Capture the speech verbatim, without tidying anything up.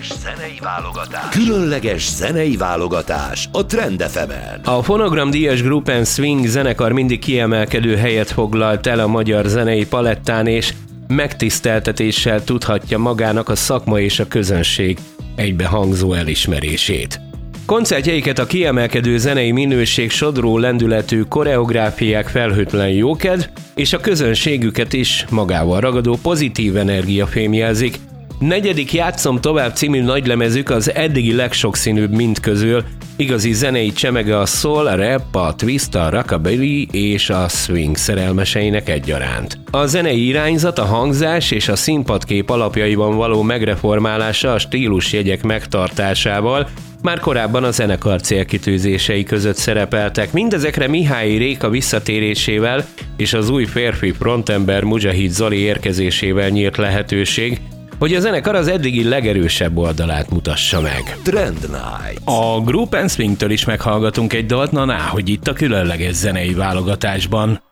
Különleges zenei válogatás. Különleges zenei válogatás a Trend ef emen. A Phonogram díjas Group and Swing zenekar mindig kiemelkedő helyet foglalt el a magyar zenei palettán, és megtiszteltetéssel tudhatja magának a szakma és a közönség egybehangzó elismerését. Koncertjeiket a kiemelkedő zenei minőség, sodró lendületű koreográfiák, felhőtlen jókedv és a közönségüket is magával ragadó pozitív energia fémjelzik. Negyedik Játszom tovább című nagylemezük az eddigi legsokszínűbb mind közül, igazi zenei csemege a soul, a rap, a twist, a rockabilly és a swing szerelmeseinek egyaránt. A zenei irányzat, a hangzás és a színpadkép alapjaiban való megreformálása a stílusjegyek megtartásával már korábban a zenekar célkitűzései között szerepeltek. Mindezekre Mihály Réka visszatérésével és az új férfi frontember Mujahid Zoli érkezésével nyílt lehetőség, hogy a zenekar az eddigi legerősebb oldalát mutassa meg. Trend Night. A Group and Swingtől is meghallgatunk egy dalt, na ná, hogy itt a különleges zenei válogatásban.